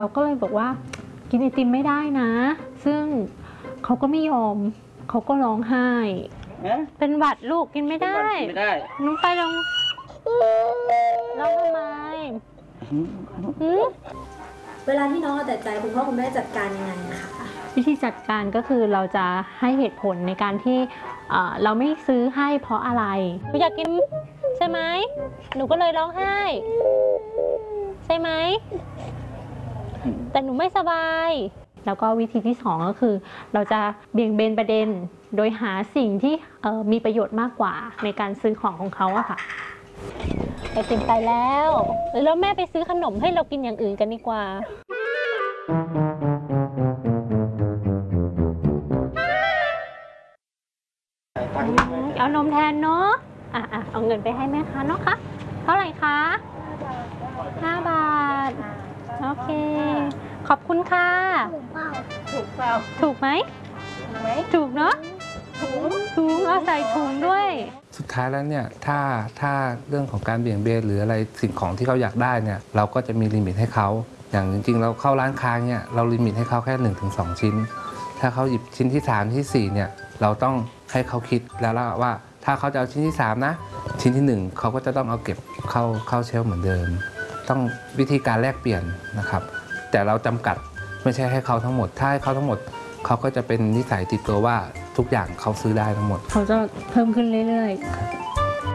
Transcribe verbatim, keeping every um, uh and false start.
เราก็เลยบอกว่ากินไอติมไม่ได้นะซึ่งเขาก็ไม่ยอมเขาก็ร้องไห้เป็นหวัดลูกกินไม่ได้ไม่ได้น้องไปลองร้องทำไมเวลาที่น้องเอาแต่ใจคุณพ่อคุณแม่จัดการยังไงนะคะวิธีจัดการก็คือเราจะให้เหตุผลในการที่เราไม่ซื้อให้เพราะอะไรหนูอยากกินใช่ไหมหนูก็เลยร้องไห้ใช่ไหมแต่หนูไม่สบายแล้วก็วิธีที่สองก็คือเราจะเบี่ยงเบนประเด็นโดยหาสิ่งที่มีประโยชน์มากกว่าในการซื้อของของเขาอะค่ะไอติมไปแล้วแล้วแม่ไปซื้อขนมให้เรากินอย่างอื่นกันดีกว่าเอานมแทนเนาะอ่ะอ่ะเอาเงินไปให้แม่ค้าเนาะคะเท่าไหร่คะห้าบาทโอเคขอบคุณค่ะถูกเปล่าถูกไหมถูกเนาะถุงเอาใส่ถุงด้วยสุดท้ายแล้วเนี่ยถ้าถ้าเรื่องของการเบี่ยงเบนหรืออะไรสิ่งของที่เขาอยากได้เนี่ยเราก็จะมีลิมิตให้เขาอย่างจริงๆเราเข้าร้านค้าเนี่ยเราลิมิตให้เขาแค่ หนึ่งถึงสอง ชิ้นถ้าเขาหยิบชิ้นที่สามที่สี่เนี่ยเราต้องให้เขาคิดแล้วว่าถ้าเขาจะเอาชิ้นที่สามนะชิ้นที่หนึ่งเขาก็จะต้องเอาเก็บเข้าเข้าเชลฟ์เหมือนเดิมต้องวิธีการแลกเปลี่ยนนะครับแต่เราจำกัดไม่ใช่ให้เขาทั้งหมดถ้าให้เขาทั้งหมดเขาก็จะเป็นนิสัยติดตัวว่าทุกอย่างเขาซื้อได้ทั้งหมดเขาจะเพิ่มขึ้นเรื่อยๆ